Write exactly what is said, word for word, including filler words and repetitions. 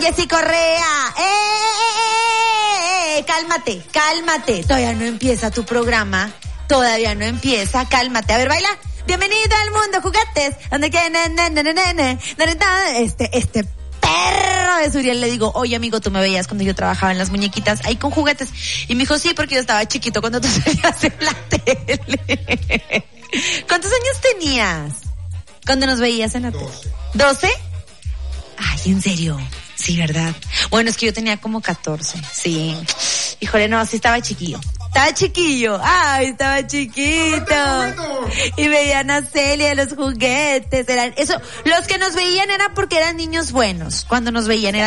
Jessy Correa. ¡Eh, eh, eh, eh! Cálmate, cálmate. Todavía no empieza tu programa. Todavía no empieza. Cálmate. A ver, baila. Bienvenido al mundo juguetes. Donde que ne, ne, ne, ne, ne, ne, este, este perro de Suriel le digo, oye amigo, tú me veías cuando yo trabajaba en las muñequitas ahí con juguetes. Y me dijo, sí, porque yo estaba chiquito cuando tú salías en la tele. ¿Cuántos años tenías cuando nos veías en la tele? ¿doce? Ay, ¿en serio? Sí, ¿verdad? Bueno, es que yo tenía como catorce, sí. Híjole, no, sí estaba chiquillo. Estaba chiquillo. Ay, estaba chiquito. Y veían a Celia, los juguetes. Eran, eso, los que nos veían era porque eran niños buenos. Cuando nos veían eran